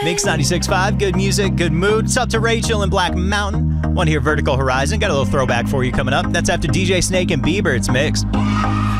Mix 96.5, good music, good mood. What's up to Rachel in Black Mountain? Want to hear Vertical Horizon? Got a little throwback for you coming up. That's after DJ Snake and Bieber. It's Mixed.